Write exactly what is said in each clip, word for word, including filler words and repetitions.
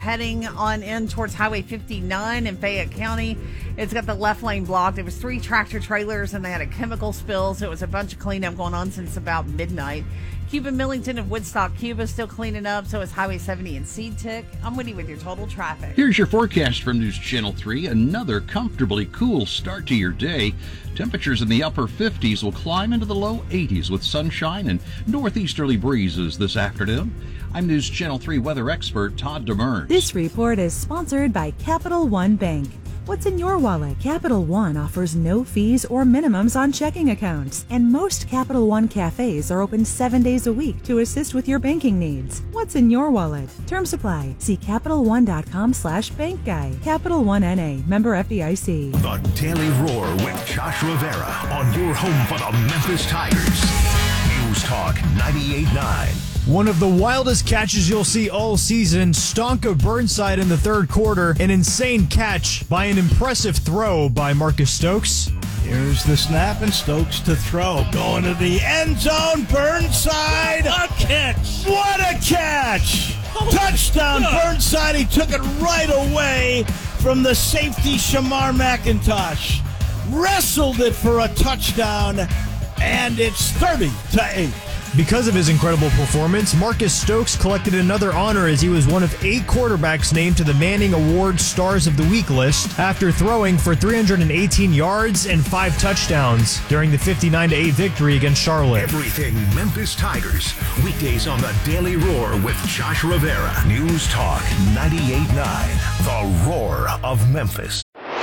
heading on in towards Highway fifty-nine in Fayette County. It's got the left lane blocked. There was three tractor trailers, and they had a chemical spill, so it was a bunch of cleanup going on since about midnight. Cuba Millington of Woodstock, Cuba, still cleaning up. So is Highway seventy in SeaTick. I'm Woody with your total traffic. Here's your forecast from News Channel three. Another comfortably cool start to your day. Temperatures in the upper fifties will climb into the low eighties with sunshine and northeasterly breezes this afternoon. I'm News Channel three weather expert Todd Demers. This report is sponsored by Capital One Bank. What's in your wallet? Capital One offers no fees or minimums on checking accounts, and most Capital One cafes are open seven days a week to assist with your banking needs. What's in your wallet? Term supply. See CapitalOne.com slash bank guide. Capital One N A, member F D I C. The Daily Roar with Josh Rivera on your home for the Memphis Tigers. News Talk ninety-eight point nine. One of the wildest catches you'll see all season, stonk of Burnside in the third quarter, an insane catch by an impressive throw by Marcus Stokes. Here's the snap, and Stokes to throw. Going to the end zone, Burnside. A catch. What a catch. Oh, touchdown, God. Burnside. He took it right away from the safety, Shamar McIntosh. Wrestled it for a touchdown, and it's thirty to eight. Because of his incredible performance, Marcus Stokes collected another honor as he was one of eight quarterbacks named to the Manning Award Stars of the Week list after throwing for three hundred eighteen yards and five touchdowns during the fifty-nine to eight victory against Charlotte. Everything Memphis Tigers, weekdays on the Daily Roar with Josh Rivera. News Talk ninety-eight point nine, the Roar of Memphis.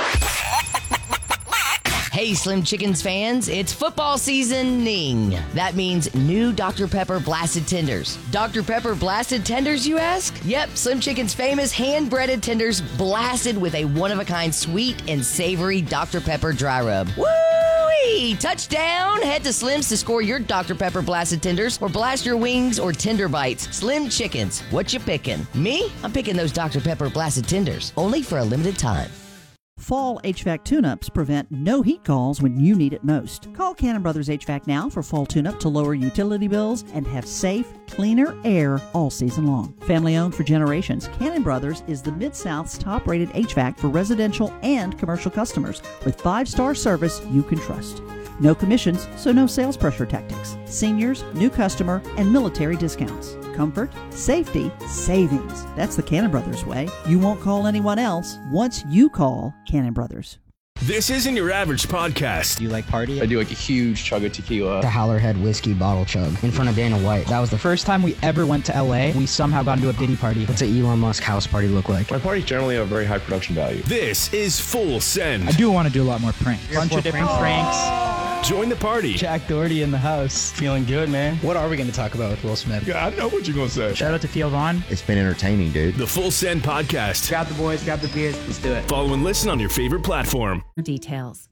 Hey, Slim Chickens fans, it's football seasoning. That means new Doctor Pepper Blasted Tenders. Doctor Pepper Blasted Tenders, you ask? Yep, Slim Chicken's famous hand-breaded tenders blasted with a one-of-a-kind sweet and savory Doctor Pepper dry rub. Woo-wee! Touchdown! Head to Slim's to score your Doctor Pepper Blasted Tenders or blast your wings or tender bites. Slim Chickens, what you picking? Me? I'm picking those Doctor Pepper Blasted Tenders, only for a limited time. Fall H V A C tune-ups prevent no heat calls when you need it most. Call Cannon Brothers H V A C now for fall tune-up to lower utility bills and have safe, cleaner air all season long. Family-owned for generations, Cannon Brothers is the Mid-South's top-rated H V A C for residential and commercial customers with five-star service you can trust. No commissions, so no sales pressure tactics. Seniors, new customer, and military discounts. Comfort, safety, savings. That's the Cannon Brothers way. You won't call anyone else once you call Cannon Brothers. This isn't your average podcast. Do you like party? I do like a huge chug of tequila. The Howlerhead whiskey bottle chug in front of Dana White. That was the first time we ever went to L A. We somehow got into a Diddy party. What's an Elon Musk house party look like? My parties generally have very high production value. This is Full Send. I do want to do a lot more pranks. Bunch of different pranks. Join the party. Jack Doherty in the house. Feeling good, man. What are we going to talk about with Will Smith? Yeah, I know what you're going to say. Shout out to Theo Vaughn. It's been entertaining, dude. The Full Send podcast. Grab the boys, grab the beers, let's do it. Follow and listen on your favorite platform. Details.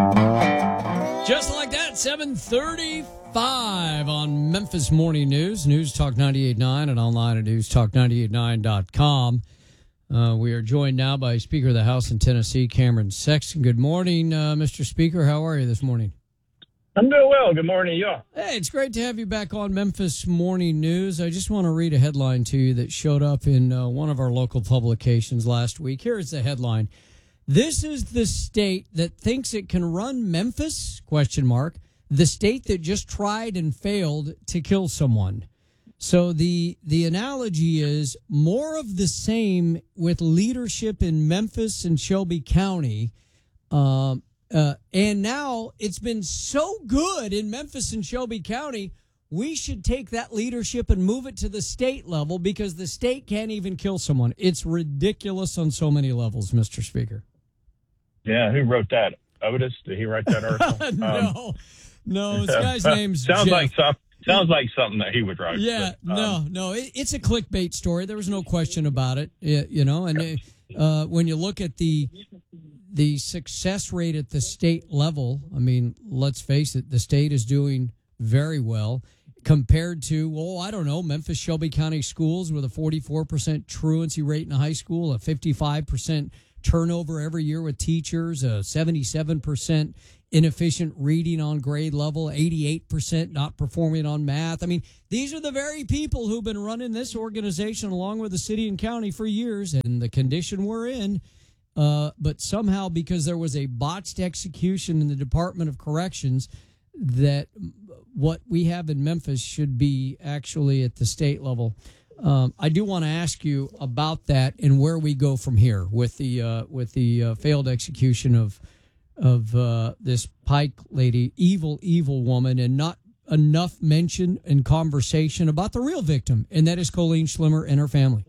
Just like that, seven thirty-five on Memphis Morning News, News Talk ninety-eight point nine, and online at news talk ninety-eight point nine dot com. Uh, we are joined now by Speaker of the House in Tennessee, Cameron Sexton. Good morning, uh, Mister Speaker. How are you this morning? I'm doing well. Good morning, y'all. Hey, it's great to have you back on Memphis Morning News. I just want to read a headline to you that showed up in uh, one of our local publications last week. Here is the headline. This is the state that thinks it can run Memphis, question mark, the state that just tried and failed to kill someone. So the the analogy is more of the same with leadership in Memphis and Shelby County. Um, uh, and now it's been so good in Memphis and Shelby County, we should take that leadership and move it to the state level because the state can't even kill someone. It's ridiculous on so many levels, Mister Speaker. Yeah, who wrote that? Otis? Did he write that article? no, um, no, this guy's name's sounds Jeff. like some, sounds like something that he would write. Yeah, but, um, no, no, it, it's a clickbait story. There was no question about it. it you know, and uh, when you look at the the success rate at the state level, I mean, let's face it, the state is doing very well. compared to, well, I don't know, Memphis Shelby County schools with a forty-four percent truancy rate in high school, a fifty-five percent turnover every year with teachers, a seventy-seven percent inefficient reading on grade level, eighty-eight percent not performing on math. I mean, these are the very people who've been running this organization along with the city and county for years, and the condition we're in. Uh, but somehow, because there was a botched execution in the Department of Corrections, that what we have in Memphis should be actually at the state level. Um, I do want to ask you about that and where we go from here with the uh, with the uh, failed execution of of uh, this Pike lady, evil, evil woman, and not enough mention and conversation about the real victim, and that is Colleen Schlimmer and her family.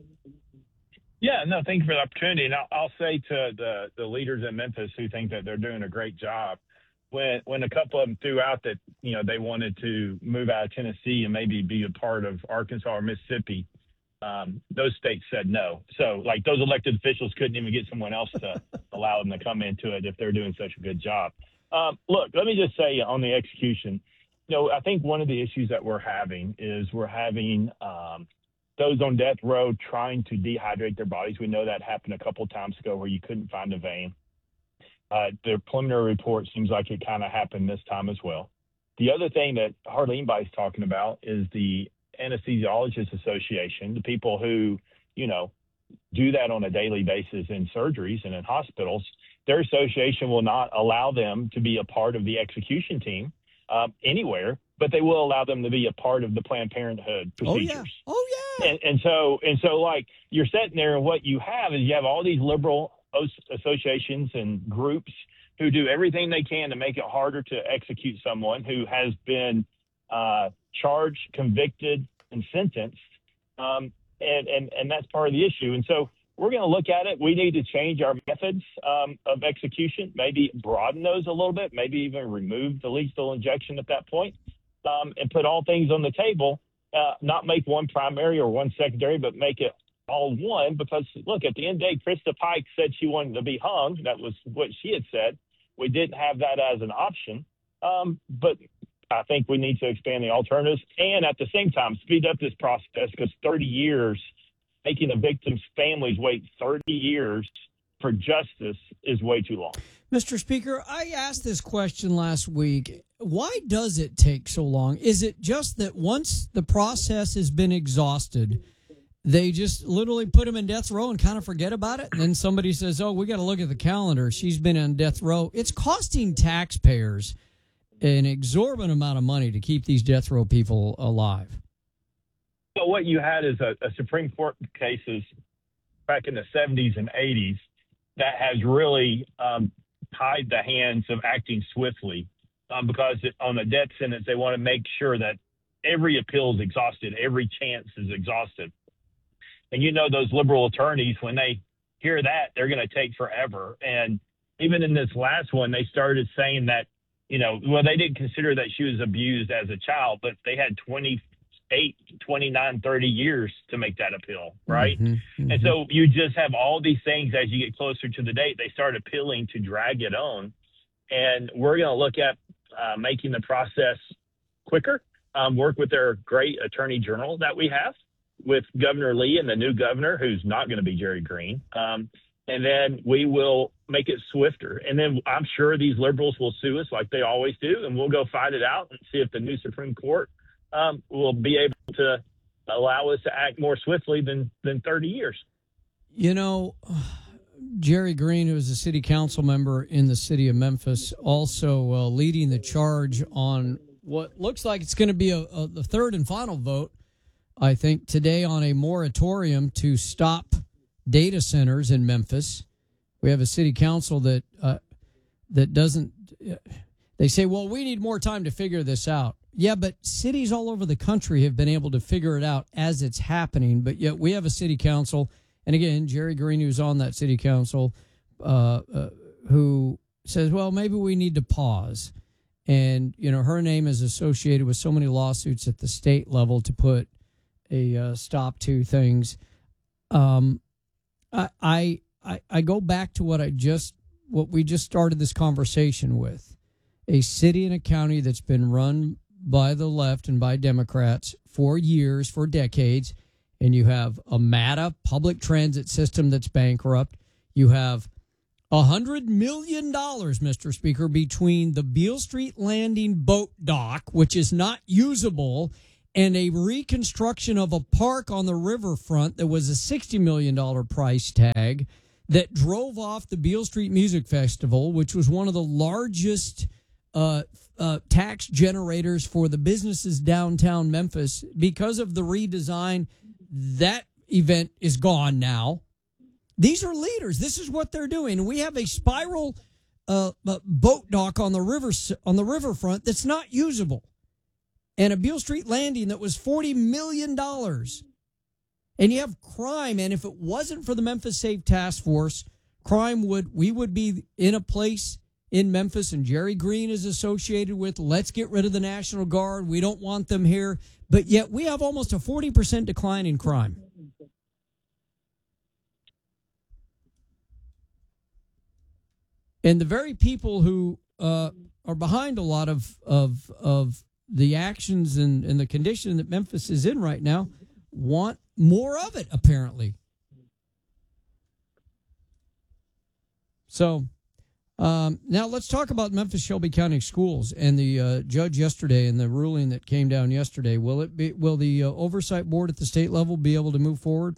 Yeah, no, thank you for the opportunity. And I'll, I'll say to the, the leaders in Memphis who think that they're doing a great job, when when a couple of them threw out that, you know, they wanted to move out of Tennessee and maybe be a part of Arkansas or Mississippi, um, those states said no. So, like, those elected officials couldn't even get someone else to allow them to come into it if they're doing such a good job. Um, look, let me just say on the execution, you know, I think one of the issues that we're having is we're having um, – those on death row trying to dehydrate their bodies. We know that happened a couple of times ago where you couldn't find a vein. Uh, the preliminary report seems like it kind of happened this time as well. The other thing that hardly anybody's talking about is the Anesthesiologists Association, the people who, you know, do that on a daily basis in surgeries and in hospitals. Their association will not allow them to be a part of the execution team um, anywhere, but they will allow them to be a part of the Planned Parenthood procedures. Oh, yeah. Oh, yeah. And, and so, and so, like, you're sitting there, and what you have is you have all these liberal associations and groups who do everything they can to make it harder to execute someone who has been uh, charged, convicted, and sentenced. Um, and, and, and that's part of the issue. And so we're going to look at it. We need to change our methods um, of execution, maybe broaden those a little bit, maybe even remove the lethal injection at that point. Um, and put all things on the table, uh, not make one primary or one secondary, but make it all one. Because, look, at the end of the day, Krista Pike said she wanted to be hung. That was what she had said. We didn't have that as an option. Um, but I think we need to expand the alternatives and, at the same time, speed up this process, because thirty years, making the victims' families wait thirty years for justice is way too long. Mister Speaker, I asked this question last week. Why does it take so long? Is it just that once the process has been exhausted, they just literally put them in death row and kind of forget about it? And then somebody says, oh, we got to look at the calendar. She's been on death row. It's costing taxpayers an exorbitant amount of money to keep these death row people alive. So what you had is a, a Supreme Court cases back in the seventies and eighties that has really um, tied the hands of acting swiftly. Um, because it, on a death sentence, they want to make sure that every appeal is exhausted, every chance is exhausted. And you know those liberal attorneys, when they hear that, they're going to take forever. And even in this last one, they started saying that, you know, well, they didn't consider that she was abused as a child, but they had twenty-eight, twenty-nine, thirty years to make that appeal, right? Mm-hmm, mm-hmm. And so you just have all these things as you get closer to the date, they start appealing to drag it on. And we're going to look at Uh, making the process quicker, um, work with their great attorney general that we have with Governor Lee and the new governor, who's not going to be Jerry Green. Um, and then we will make it swifter. And then I'm sure these liberals will sue us like they always do, and we'll go fight it out and see if the new Supreme Court um, will be able to allow us to act more swiftly than, than thirty years. You know, Jerry Green, who is a city council member in the city of Memphis, also uh, leading the charge on what looks like it's going to be a, a, the third and final vote, I think, today on a moratorium to stop data centers in Memphis. We have a city council that uh, that doesn't. Uh, they say, well, we need more time to figure this out. Yeah, but cities all over the country have been able to figure it out as it's happening. But yet we have a city council. And again, Jerry Green, who's on that city council, uh, uh, who says, well, maybe we need to pause. And, you know, her name is associated with so many lawsuits at the state level to put a uh, stop to things. Um, I, I, I, I go back to what I just, what we just started this conversation with. A city and a county that's been run by the left and by Democrats for years, for decades. And you have a MATA public transit system that's bankrupt. You have one hundred million dollars, Mister Speaker, between the Beale Street Landing boat dock, which is not usable, and a reconstruction of a park on the riverfront that was a sixty million dollars price tag that drove off the Beale Street Music Festival, which was one of the largest uh, uh, tax generators for the businesses downtown Memphis. Because of the redesign, that event is gone now. These are leaders. This is what they're doing. We have a spiral uh, uh, boat dock on the river on the riverfront that's not usable, and a Beale Street Landing that was forty million dollars. And you have crime, and if it wasn't for the Memphis Safe Task Force, crime would we would be in a place in Memphis, and Jerry Green is associated with, let's get rid of the National Guard. We don't want them here. But yet we have almost a forty percent decline in crime. And the very people who uh, are behind a lot of of of the actions and, and the condition that Memphis is in right now want more of it, apparently. So um, now let's talk about Memphis Shelby County Schools and the uh, judge yesterday and the ruling that came down yesterday. Will it be? Will the uh, oversight board at the state level be able to move forward?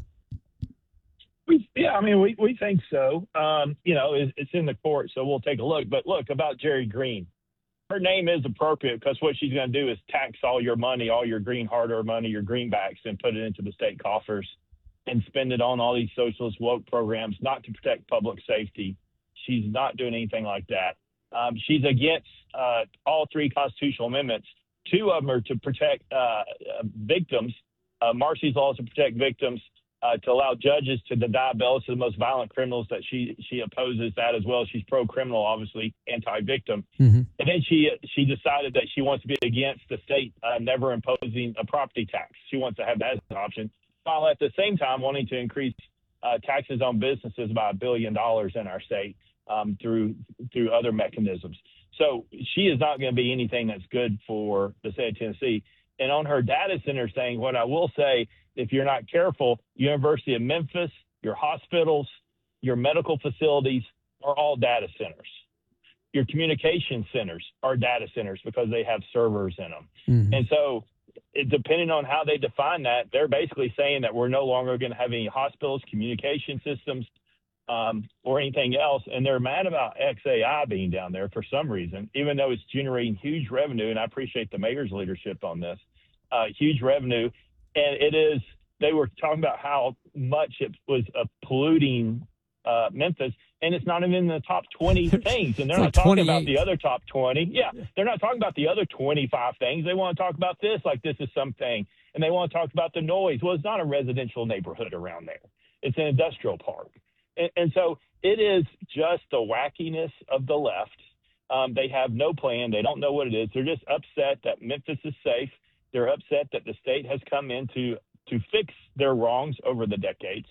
We, yeah, I mean, we, we think so. Um, you know, it's, it's in the court, so we'll take a look. But look, about Jerry Green, her name is appropriate because what she's going to do is tax all your money, all your green hard-earned money, your greenbacks, and put it into the state coffers and spend it on all these socialist woke programs, not to protect public safety. She's not doing anything like that. Um, she's against uh, all three constitutional amendments. Two of them are to protect uh, victims. Uh, Marcy's law is to protect victims. Uh, to allow judges to deny bail to the most violent criminals, that she she opposes that as well. She's pro-criminal, obviously, anti-victim. Mm-hmm. And then she she decided that she wants to be against the state uh, never imposing a property tax. She wants to have that as an option, while at the same time wanting to increase uh, taxes on businesses by a billion dollars in our state um, through through other mechanisms. So she is not going to be anything that's good for the state of Tennessee. And on her data center thing, what I will say, if you're not careful, University of Memphis, your hospitals, your medical facilities are all data centers. Your communication centers are data centers because they have servers in them. Mm-hmm. And so it, depending on how they define that, they're basically saying that we're no longer going to have any hospitals, communication systems, um, or anything else. And they're mad about X A I being down there for some reason, even though it's generating huge revenue. And I appreciate the mayor's leadership on this, uh, huge revenue. And it is, they were talking about how much it was uh, polluting uh, Memphis, and it's not even in the top twenty things. And they're not like talking about the other top twenty. Yeah, they're not talking about the other twenty-five things. They want to talk about this like this is something. And they want to talk about the noise. Well, it's not a residential neighborhood around there. It's an industrial park. And, and so it is just the wackiness of the left. Um, they have no plan. They don't know what it is. They're just upset that Memphis is safe. They're upset that the state has come in to, to fix their wrongs over the decades.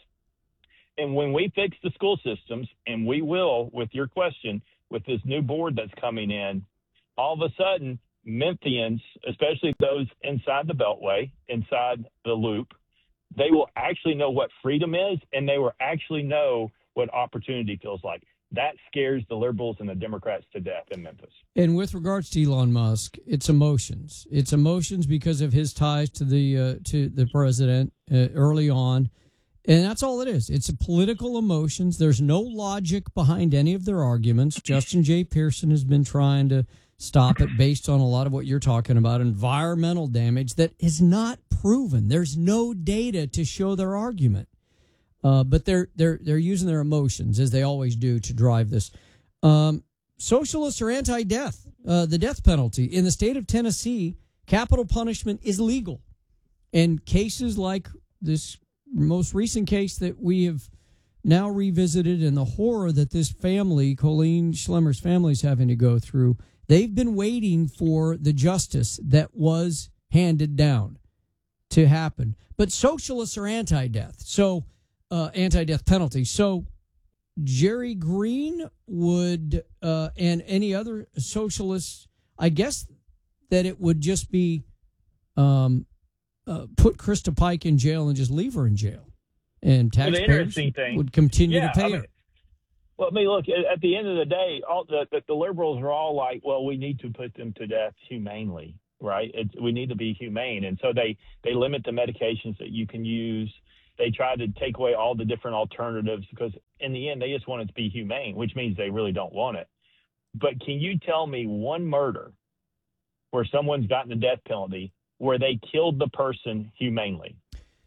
And when we fix the school systems, and we will, with your question, with this new board that's coming in, all of a sudden, Memphians, especially those inside the Beltway, inside the loop, they will actually know what freedom is, and they will actually know what opportunity feels like. That scares the liberals and the Democrats to death in Memphis. And with regards to Elon Musk, it's emotions. It's emotions because of his ties to the uh, to the president uh, early on. And that's all it is. It's a political emotions. There's no logic behind any of their arguments. Justin J. Pearson has been trying to stop it based on a lot of what you're talking about, environmental damage that is not proven. There's no data to show their argument. Uh, but they're they're they're using their emotions, as they always do, to drive this. Um, socialists are anti-death. Uh, the death penalty in the state of Tennessee, capital punishment is legal, and cases like this most recent case that we have now revisited, and the horror that this family, Colleen Schlemmer's family, is having to go through. They've been waiting for the justice that was handed down to happen. But socialists are anti-death. So. Uh, anti-death penalty. So Jerry Green would, uh, and any other socialists, I guess that it would just be um, uh, put Krista Pike in jail and just leave her in jail, and Well, the taxpayers interesting thing, would continue yeah, to pay I mean, her. Well, I mean, look, at at the end of the day, all the, the, the liberals are all like, well, we need to put them to death humanely, right? It's, we need to be humane. And so they, they limit the medications that you can use. They try to take away all the different alternatives because in the end, they just want it to be humane, which means they really don't want it. But can you tell me one murder where someone's gotten the death penalty where they killed the person humanely?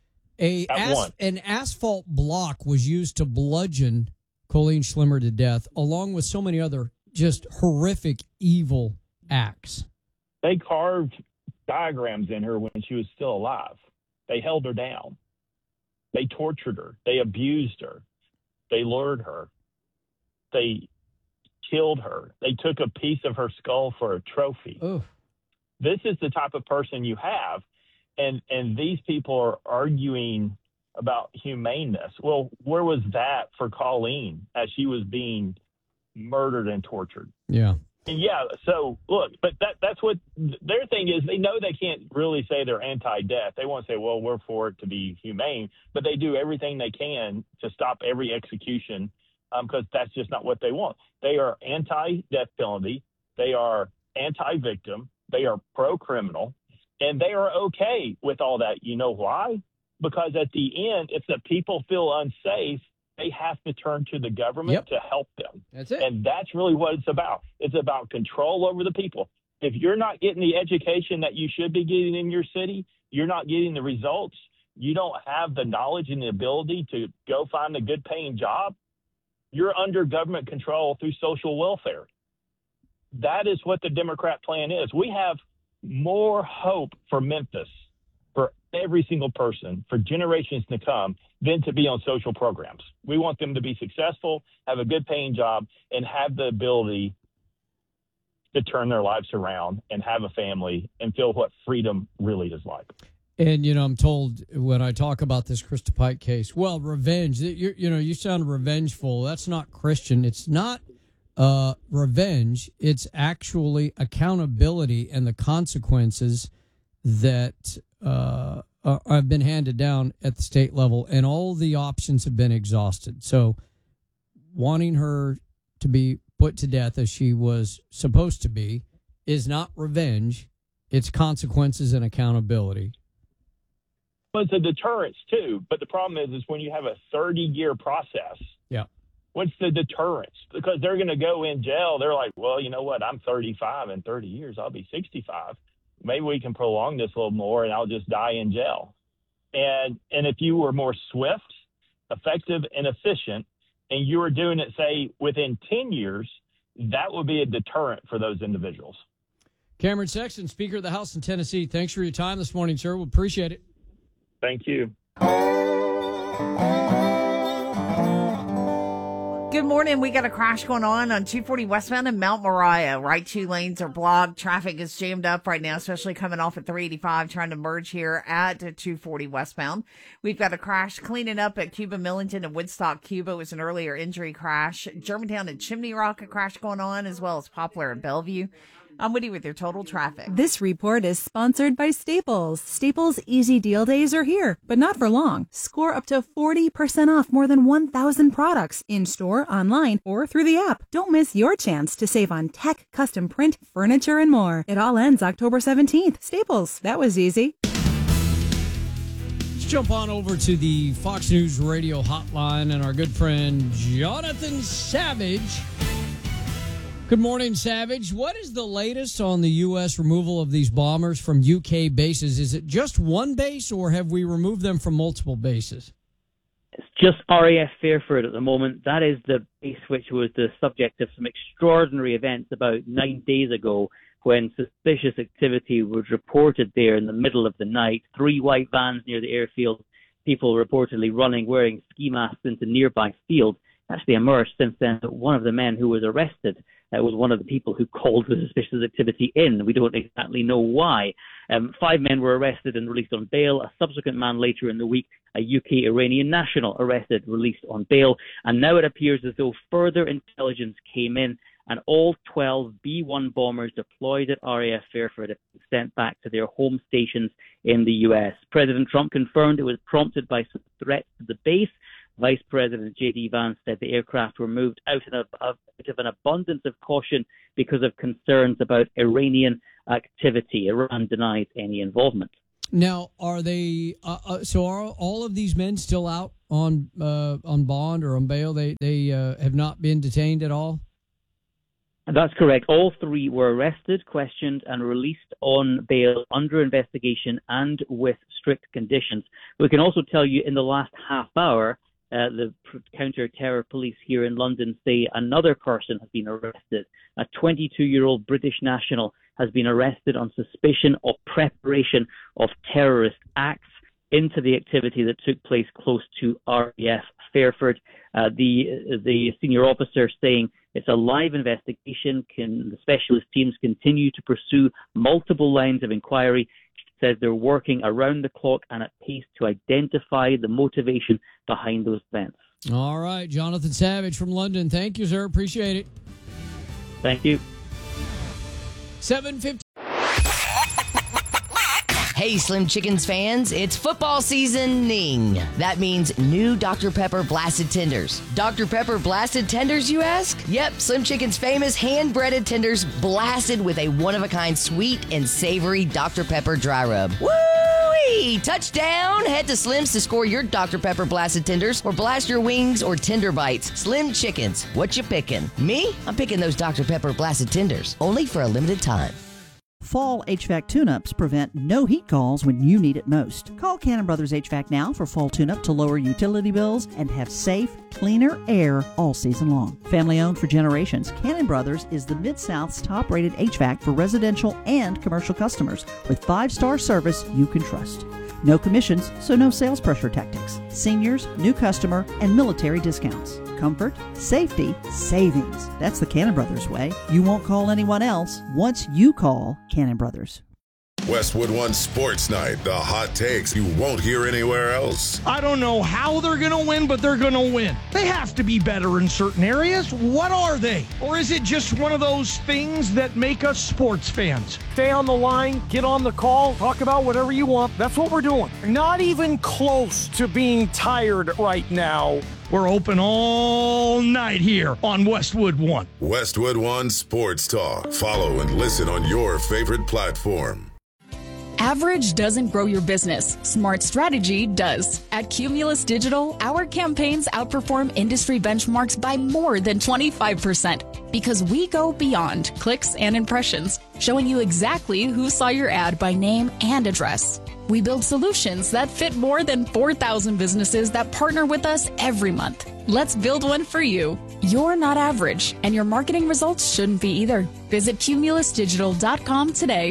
A At as, one. an asphalt block was used to bludgeon Colleen Schlimmer to death, along with so many other just horrific, evil acts. They carved diagrams in her when she was still alive. They held her down. They tortured her. They abused her. They lured her. They killed her. They took a piece of her skull for a trophy. Oof. This is the type of person you have. And, and these people are arguing about humaneness. Well, where was that for Colleen as she was being murdered and tortured? Yeah. And yeah, so look, but that that's what their thing is. They know they can't really say they're anti-death. They won't say, well, we're for it to be humane, but they do everything they can to stop every execution because um, that's just not what they want. They are anti-death penalty. They are anti-victim. They are pro-criminal, and they are okay with all that. You know why? Because at the end, if the people feel unsafe, they have to turn to the government Yep. to help them. That's it. And that's really what it's about. It's about control over the people. If you're not getting the education that you should be getting in your city, you're not getting the results, you don't have the knowledge and the ability to go find a good paying job, you're under government control through social welfare. That is what the Democrat plan is. We have more hope for Memphis, for every single person, for generations to come, than to be on social programs. We want them to be successful, have a good paying job, and have the ability to turn their lives around and have a family and feel what freedom really is like. And, you know, I'm told when I talk about this Krista Pike case, well, revenge, you you know, you sound revengeful. That's not Christian. It's not uh, revenge. It's actually accountability and the consequences that uh, uh, have been handed down at the state level, and all the options have been exhausted. So wanting her to be put to death as she was supposed to be is not revenge. It's consequences and accountability. Well, it's a deterrence too. But the problem is, is when you have a thirty-year process, Yeah. what's the deterrence? Because they're going to go in jail. They're like, well, you know what? I'm thirty-five. In thirty years, I'll be sixty-five. Maybe we can prolong this a little more, and I'll just die in jail. And and if you were more swift, effective, and efficient, and you were doing it, say, within ten years, that would be a deterrent for those individuals. Cameron Sexton, Speaker of the House in Tennessee, thanks for your time this morning, sir. We appreciate it. Thank you. Good morning. We got a crash going on on two forty westbound in Mount Moriah. Right two lanes are blocked. Traffic is jammed up right now, especially coming off at three eighty-five, trying to merge here at two forty westbound. We've got a crash cleaning up at Cuba Millington and Woodstock, Cuba. It was an earlier injury crash. Germantown and Chimney Rock, a crash going on, as well as Poplar and Bellevue. I'm Woody with your total traffic. This report is sponsored by Staples. Staples Easy Deal Days are here, but not for long. Score up to forty percent off more than one thousand products in-store, online, or through the app. Don't miss your chance to save on tech, custom print, furniture, and more. It all ends October seventeenth. Staples, that was easy. Let's jump on over to the Fox News Radio hotline and our good friend Jonathan Savage. Good morning, Savage. What is the latest on the U S removal of these bombers from U K bases? Is it just one base, or have we removed them from multiple bases? It's just R A F Fairford at the moment. That is the base which was the subject of some extraordinary events about nine days ago when suspicious activity was reported there in the middle of the night. Three white vans near the airfield, people reportedly running, wearing ski masks into nearby fields. Actually emerged since then that one of the men who was arrested uh, was one of the people who called the suspicious activity in. We don't exactly know why. Um, five men were arrested and released on bail. A subsequent man later in the week, a U K Iranian national, arrested, released on bail. And now it appears as though further intelligence came in and all twelve B one bombers deployed at R A F Fairford have been sent back to their home stations in the U S. President Trump confirmed it was prompted by some threats to the base. Vice President J D Vance said the aircraft were moved out of, out of an abundance of caution because of concerns about Iranian activity. Iran denies any involvement. Now, are they? Uh, uh, so, are all of these men still out on uh, on bond or on bail? They they uh, have not been detained at all. That's correct. All three were arrested, questioned, and released on bail under investigation and with strict conditions. We can also tell you in the last half hour, uh, the counter-terror police here in London say another person has been arrested. A twenty-two-year-old British national has been arrested on suspicion of preparation of terrorist acts into the activity that took place close to R A F Fairford. Uh, the the senior officer saying it's a live investigation. Can the specialist teams continue to pursue multiple lines of inquiry? Says they're working around the clock and at pace to identify the motivation behind those events. All right, Jonathan Savage from London. Thank you, sir. Appreciate it. Thank you. seven fifty. Hey, Slim Chickens fans, it's football seasoning. That means new Doctor Pepper Blasted Tenders. Doctor Pepper Blasted Tenders, you ask? Yep, Slim Chickens' famous hand-breaded tenders blasted with a one-of-a-kind sweet and savory Doctor Pepper dry rub. Woo-wee! Touchdown! Head to Slim's to score your Doctor Pepper Blasted Tenders or blast your wings or tender bites. Slim Chickens, what you picking? Me? I'm picking those Doctor Pepper Blasted Tenders, only for a limited time. Fall H V A C tune-ups prevent no heat calls when you need it most. Call Cannon Brothers H V A C now for fall tune-up to lower utility bills and have safe, cleaner air all season long. Family-owned for generations, Cannon Brothers is the Mid-South's top-rated H V A C for residential and commercial customers with five-star service you can trust. No commissions, so no sales pressure tactics. Seniors, new customer, and military discounts. Comfort, safety, savings. That's the Cannon Brothers way. You won't call anyone else once you call Cannon Brothers. Westwood One Sports Night, the hot takes you won't hear anywhere else. I don't know how they're going to win, but they're going to win. They have to be better in certain areas. What are they? Or is it just one of those things that make us sports fans? Stay on the line, get on the call, talk about whatever you want. That's what we're doing. Not even close to being tired right now. We're open all night here on Westwood One. Westwood One Sports Talk. Follow and listen on your favorite platform. Average doesn't grow your business. Smart strategy does. At Cumulus Digital, our campaigns outperform industry benchmarks by more than twenty-five percent because we go beyond clicks and impressions, showing you exactly who saw your ad by name and address. We build solutions that fit more than four thousand businesses that partner with us every month. Let's build one for you. You're not average, and your marketing results shouldn't be either. Visit cumulus digital dot com today.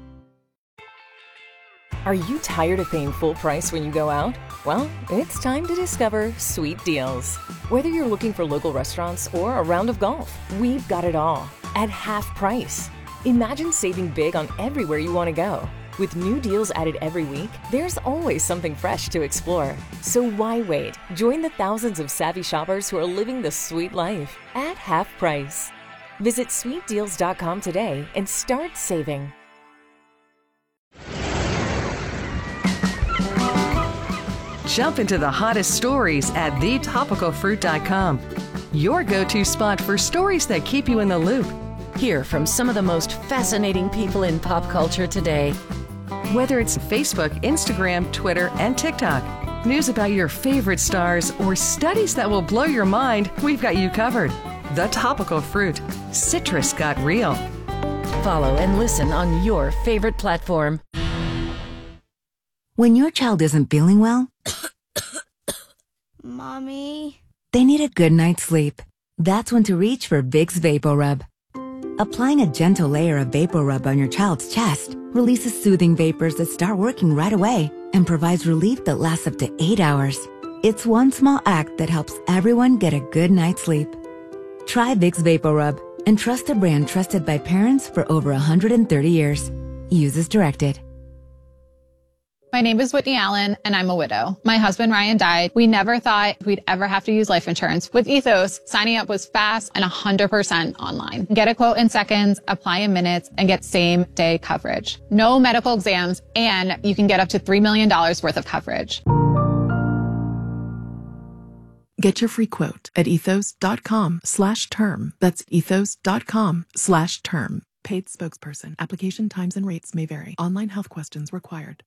Are you tired of paying full price when you go out? Well, it's time to discover Sweet Deals. Whether you're looking for local restaurants or a round of golf, we've got it all at half price. Imagine saving big on everywhere you want to go. With new deals added every week, there's always something fresh to explore. So why wait? Join the thousands of savvy shoppers who are living the sweet life at half price. Visit sweet deals dot com today and start saving. Jump into the hottest stories at the topical fruit dot com. Your go-to spot for stories that keep you in the loop. Hear from some of the most fascinating people in pop culture today. Whether it's Facebook, Instagram, Twitter, and TikTok, news about your favorite stars, or studies that will blow your mind, we've got you covered. The Topical Fruit. Citrus got real. Follow and listen on your favorite platform. When your child isn't feeling well, Mommy, they need a good night's sleep. That's when to reach for Vicks VapoRub. Applying a gentle layer of VapoRub on your child's chest releases soothing vapors that start working right away and provides relief that lasts up to eight hours. It's one small act that helps everyone get a good night's sleep. Try Vicks VapoRub and trust a brand trusted by parents for over one hundred thirty years. Use as directed. My name is Whitney Allen, and I'm a widow. My husband, Ryan, died. We never thought we'd ever have to use life insurance. With Ethos, signing up was fast and one hundred percent online. Get a quote in seconds, apply in minutes, and get same-day coverage. No medical exams, and you can get up to three million dollars worth of coverage. Get your free quote at ethos.com slash term. That's ethos.com slash term. Paid spokesperson. Application times and rates may vary. Online health questions required.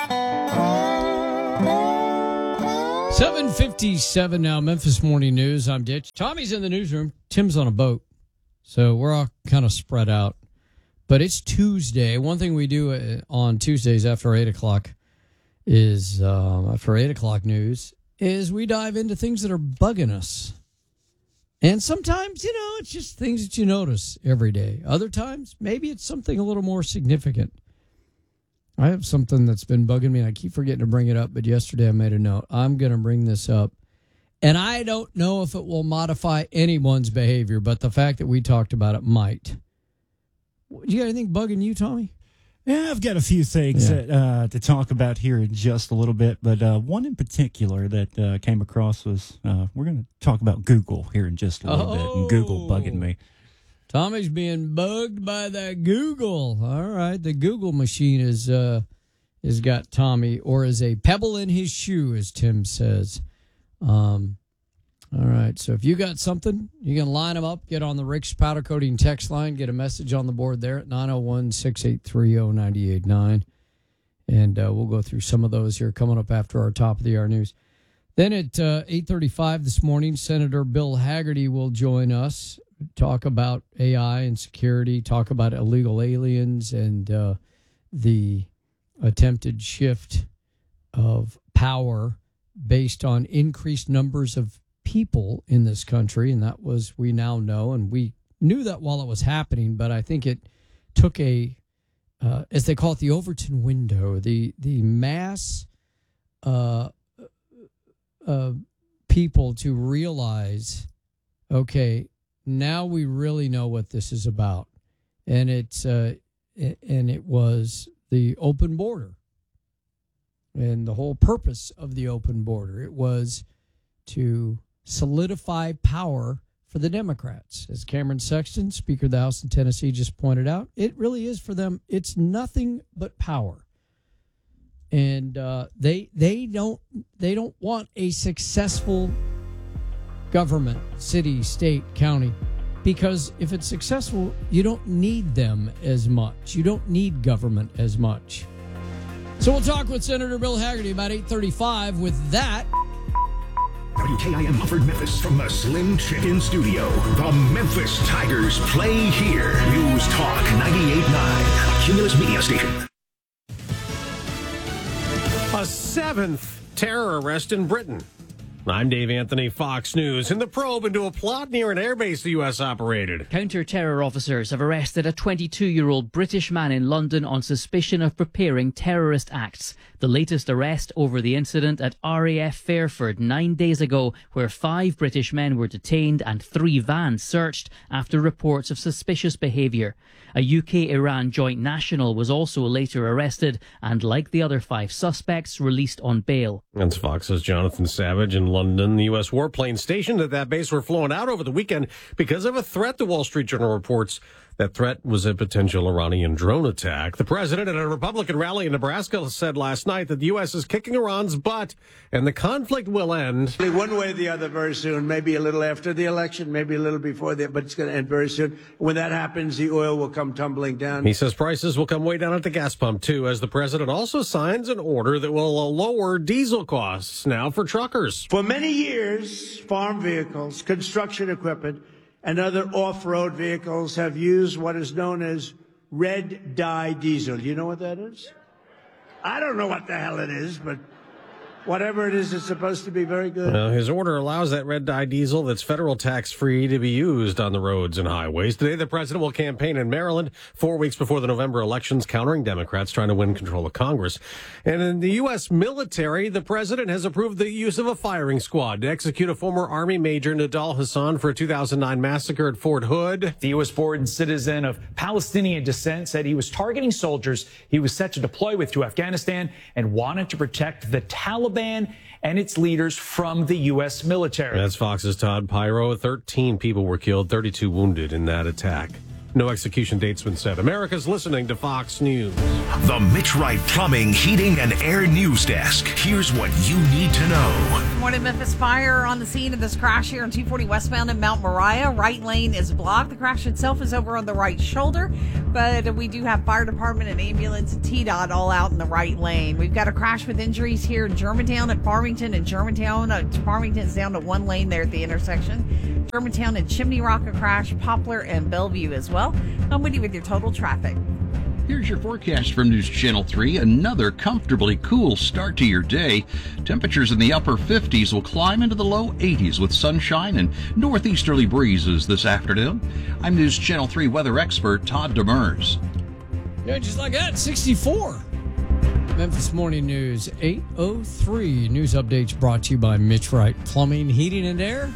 seven fifty-seven now, Memphis Morning News. I'm Ditch. Tommy's in the newsroom. Tim's on a boat. So we're all kind of spread out. But it's Tuesday. One thing we do on Tuesdays after eight o'clock is, um, after eight o'clock news, is we dive into things that are bugging us. And sometimes, you know, it's just things that you notice every day. Other times, maybe it's something a little more significant. I have something that's been bugging me, and I keep forgetting to bring it up, but yesterday I made a note. I'm going to bring this up. And I don't know if it will modify anyone's behavior, but the fact that we talked about it might. You got anything bugging you, Tommy? Yeah, I've got a few things Yeah. that, uh, to talk about here in just a little bit, but uh, one in particular that uh, came across was uh, we're going to talk about Google here in just a little Oh. bit, and Google bugging me. Tommy's being bugged by that Google. All right, the Google machine is uh, has got Tommy, or is a pebble in his shoe, as Tim says. Um, all right, so if you got something, you can line them up, get on the Rick's Powder Coating text line, get a message on the board there at nine oh one, six eight three, oh nine eight nine. And uh, we'll go through some of those here coming up after our top of the hour news. Then at uh, eight thirty-five this morning, Senator Bill Hagerty will join us, talk about A I and security, talk about illegal aliens and uh, the attempted shift of power based on increased numbers of people in this country. And that was, we now know, and we knew that while it was happening, but I think it took a, uh, as they call it, the Overton window, the, the mass uh, uh, people to realize, okay, now we really know what this is about. And it's uh, and it was the open border and the whole purpose of the open border. It was to solidify power for the Democrats. As Cameron Sexton, Speaker of the House in Tennessee, just pointed out, it really is for them. It's nothing but power. And uh, they they don't they don't want a successful government, city, state, county, because if it's successful, you don't need them as much. You don't need government as much. So we'll talk with Senator Bill Hagerty about eight thirty-five. With that, W K I M offered Memphis from the Slim Chicken Studio. The Memphis Tigers play here. News Talk ninety-eight point nine, a Cumulus Media station. A seventh terror arrest in Britain. I'm Dave Anthony, Fox News. In the probe into a plot near an airbase the U S operated. Counter-terror officers have arrested a twenty-two-year-old British man in London on suspicion of preparing terrorist acts. The latest arrest over the incident at R A F Fairford nine days ago, where five British men were detained and three vans searched after reports of suspicious behaviour. A U K-Iran joint national was also later arrested and, like the other five suspects, released on bail. That's Fox's Jonathan Savage in London. The U S warplanes stationed at that base were flown out over the weekend because of a threat, the Wall Street Journal reports. That threat was a potential Iranian drone attack. The president at a Republican rally in Nebraska said last night that the U S is kicking Iran's butt and the conflict will end. One way or the other very soon, maybe a little after the election, maybe a little before that, but it's going to end very soon. When that happens, the oil will come tumbling down. He says prices will come way down at the gas pump, too, as the president also signs an order that will lower diesel costs now for truckers. For many years, farm vehicles, construction equipment, and other off-road vehicles have used what is known as red dye diesel. You know what that is? I don't know what the hell it is, but whatever it is, it's supposed to be very good. Well, his order allows that red dye diesel that's federal tax-free to be used on the roads and highways. Today, the president will campaign in Maryland, four weeks before the November elections, countering Democrats trying to win control of Congress. And in the U S military, the president has approved the use of a firing squad to execute a former Army Major, Nidal Hassan, for a two thousand nine massacre at Fort Hood. The U S-born citizen of Palestinian descent said he was targeting soldiers he was set to deploy with to Afghanistan and wanted to protect the Taliban and its leaders from the U S military. That's Fox's Todd Pyro. thirteen people were killed, thirty-two wounded in that attack. No execution date's been set. America's listening to Fox News. The Mitch Wright Plumbing, Heating, and Air News Desk. Here's what you need to know. Good morning, Memphis. Fire on the scene of this crash here on two forty westbound in Mount Moriah. Right lane is blocked. The crash itself is over on the right shoulder, but we do have fire department and ambulance and T DOT all out in the right lane. We've got a crash with injuries here in Germantown at Farmington and Germantown. Uh, Farmington's down to one lane there at the intersection. Germantown and Chimney Rock a crash, Poplar and Bellevue as well. I'm with you with your total traffic. Here's your forecast from News Channel three. Another comfortably cool start to your day. Temperatures in the upper fifties will climb into the low eighties with sunshine and northeasterly breezes this afternoon. I'm News Channel three weather expert Todd Demers. Yeah, just like that, sixty-four. Memphis Morning News, eight oh three. News updates brought to you by Mitch Wright Plumbing, Heating, and Air.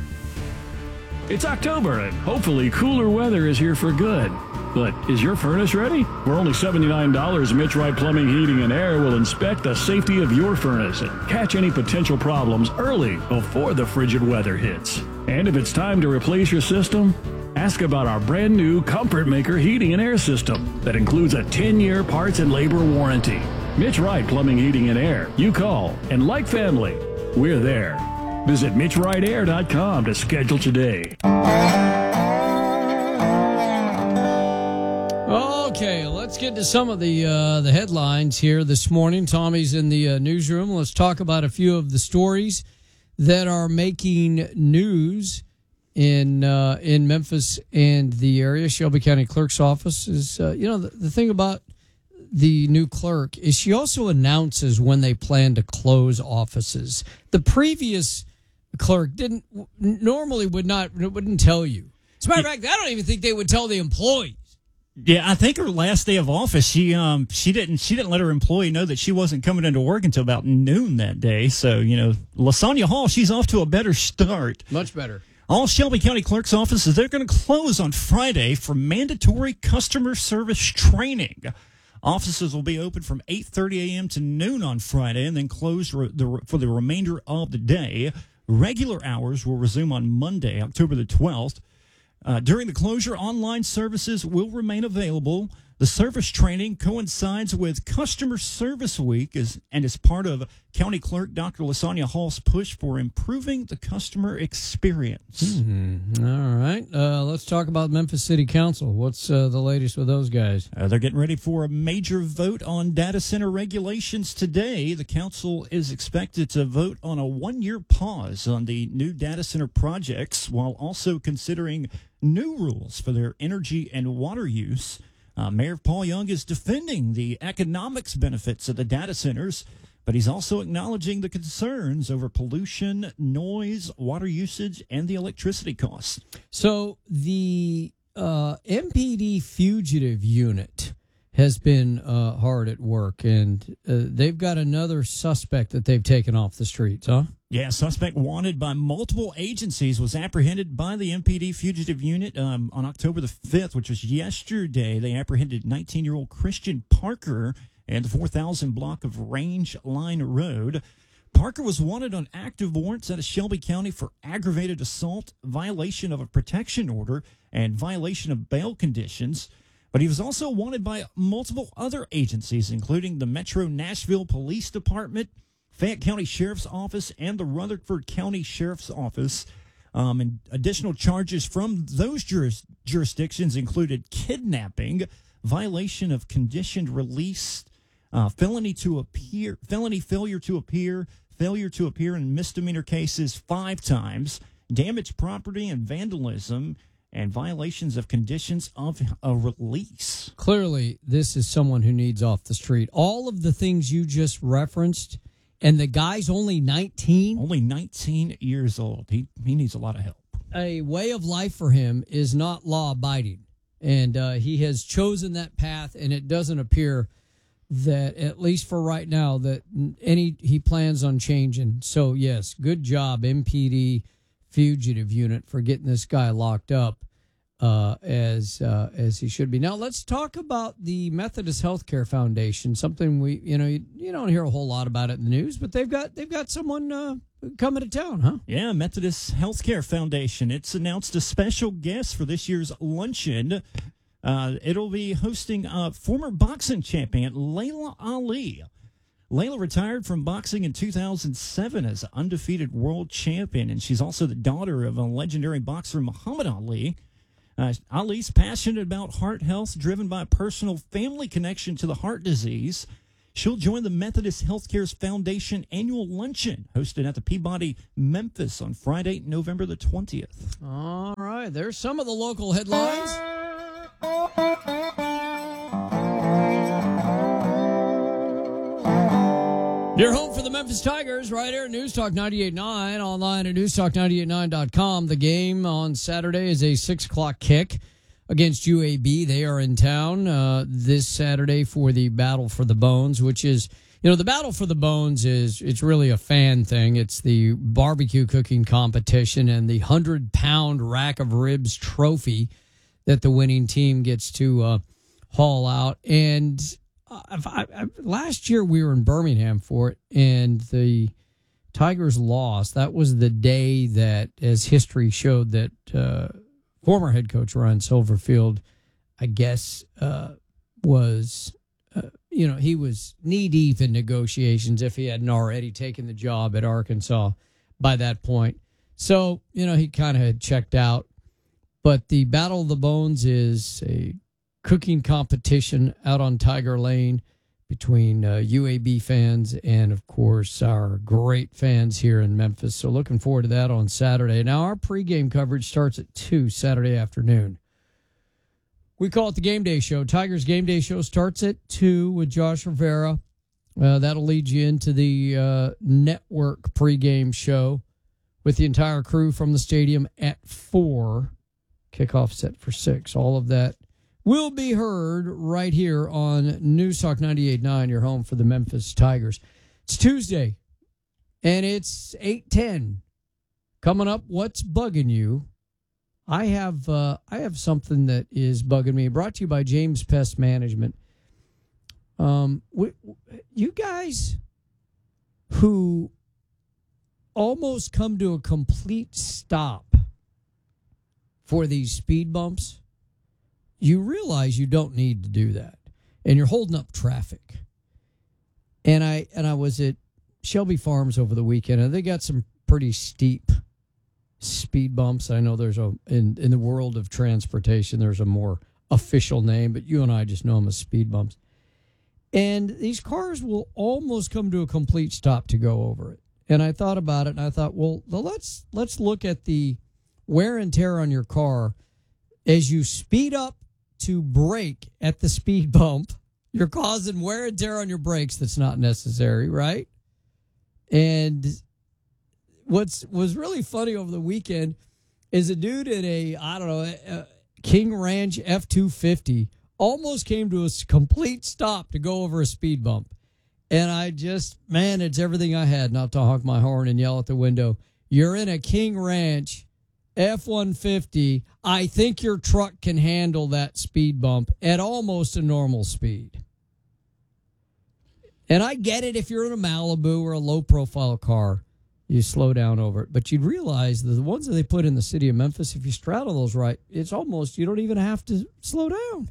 It's October, and hopefully cooler weather is here for good. But is your furnace ready? For only seventy-nine dollars, Mitch Wright Plumbing, Heating, and Air will inspect the safety of your furnace and catch any potential problems early before the frigid weather hits. And if it's time to replace your system, ask about our brand new Comfort Maker heating and air system that includes a ten-year parts and labor warranty. Mitch Wright Plumbing, Heating, and Air. You call, and like family, we're there. Visit mitch wright air dot com to schedule today. Okay, let's get to some of the uh, the headlines here this morning. Tommy's in the uh, newsroom. Let's talk about a few of the stories that are making news in uh, in Memphis and the area. Shelby County Clerk's Office is, uh, you know, the, the thing about the new clerk is she also announces when they plan to close offices. The previous clerk didn't normally would not wouldn't tell you. As a matter of fact, I don't even think they would tell the employees. Yeah, I think her last day of office, she um she didn't she didn't let her employee know that she wasn't coming into work until about noon that day. So, you know, LaSonia Hall, she's off to a better start. Much better. All Shelby County Clerk's offices, they're going to close on Friday for mandatory customer service training. Offices will be open from eight thirty a.m. to noon on Friday and then close re- the, for the remainder of the day. Regular hours will resume on Monday, October the twelfth. Uh, during the closure, online services will remain available. The service training coincides with Customer Service Week as, and is part of County Clerk Doctor LaSonia Hall's push for improving the customer experience. Mm-hmm. All right. Uh, let's talk about Memphis City Council. What's uh, the latest with those guys? Uh, they're getting ready for a major vote on data center regulations today. The council is expected to vote on a one-year pause on the new data center projects while also considering new rules for their energy and water use. Uh, Mayor Paul Young is defending the economics benefits of the data centers, but he's also acknowledging the concerns over pollution, noise, water usage, and the electricity costs. So the uh, M P D fugitive unit has been uh, hard at work, and uh, they've got another suspect that they've taken off the streets, huh? Yeah, suspect wanted by multiple agencies was apprehended by the M P D fugitive unit um, on October the fifth, which was yesterday. They apprehended nineteen-year-old Christian Parker in the four thousand block of Range Line Road. Parker was wanted on active warrants out of Shelby County for aggravated assault, violation of a protection order, and violation of bail conditions. But he was also wanted by multiple other agencies, including the Metro Nashville Police Department, Fayette County Sheriff's Office, and the Rutherford County Sheriff's Office. Um, and additional charges from those juris, jurisdictions included kidnapping, violation of conditioned release, uh, felony to appear, felony failure to appear, failure to appear in misdemeanor cases five times, damaged property and vandalism, and violations of conditions of a release. Clearly, this is someone who needs off the street. All of the things you just referenced, And the guy's only nineteen? Only nineteen years old. He he needs a lot of help. A way of life for him is not law-abiding. And uh, he has chosen that path, and it doesn't appear that, at least for right now, that any he plans on changing. So, yes, good job, M P D Fugitive Unit, for getting this guy locked up uh, as uh, as he should be. Now, let's talk about the Methodist Healthcare Foundation, something we, you know, you, you don't hear a whole lot about it in the news, but they've got they've got someone uh, coming to town, huh? Yeah, Methodist Healthcare Foundation. It's announced a special guest for this year's luncheon. Uh, it'll be hosting uh, former boxing champion Laila Ali. Laila retired from boxing in two thousand seven as an undefeated world champion, and she's also the daughter of a legendary boxer, Muhammad Ali. Uh, Ali's passionate about heart health, driven by a personal family connection to the heart disease. She'll join the Methodist Healthcare Foundation annual luncheon hosted at the Peabody, Memphis on Friday, November the twentieth. All right, there's some of the local headlines. You're home for the Memphis Tigers right here at News Talk ninety-eight point nine, online at news talk ninety-eight nine dot com. The game on Saturday is a six o'clock kick against U A B. They are in town uh, this Saturday for the Battle for the Bones, which is, you know, the Battle for the Bones is, it's really a fan thing. It's the barbecue cooking competition and the one hundred pound rack of ribs trophy that the winning team gets to uh, haul out. And I've, I, I, last year we were in Birmingham for it, and the Tigers lost. That was the day that, as history showed, that uh, former head coach Ryan Silverfield, I guess, uh, was, uh, you know, he was knee-deep in negotiations if he hadn't already taken the job at Arkansas by that point. So, you know, he kind of had checked out. But the Battle of the Bones is a cooking competition out on Tiger Lane between uh, U A B fans and, of course, our great fans here in Memphis. So looking forward to that on Saturday. Now, our pregame coverage starts at two Saturday afternoon. We call it the Game Day Show. Tigers Game Day Show starts at two with Josh Rivera. Uh, that'll lead you into the uh, network pregame show with the entire crew from the stadium at four. Kickoff set for six. All of that will be heard right here on News Talk ninety-eight point nine, your home for the Memphis Tigers. It's Tuesday, and it's eight ten. Coming up, what's bugging you? I have uh, I have something that is bugging me. Brought to you by James Pest Management. Um, we, you guys who almost come to a complete stop for these speed bumps, you realize you don't need to do that, and you're holding up traffic. And I and I was at Shelby Farms over the weekend, and they got some pretty steep speed bumps. I know there's a in in the world of transportation, there's a more official name, but you and I just know them as speed bumps. And these cars will almost come to a complete stop to go over it. And I thought about it, and I thought, well, let's let's look at the wear and tear on your car as you speed up to brake at the speed bump. You're causing wear and tear on your brakes that's not necessary, right? And what's was really funny over the weekend is a dude in a, I don't know, a King Ranch F two fifty almost came to a complete stop to go over a speed bump. And I just, man, it's everything I had not to honk my horn and yell at the window. You're in a King Ranch F one fifty. I think your truck can handle that speed bump at almost a normal speed. And I get it if you're in a Malibu or a low-profile car, you slow down over it. But you'd realize that the ones that they put in the city of Memphis, if you straddle those right, it's almost, you don't even have to slow down.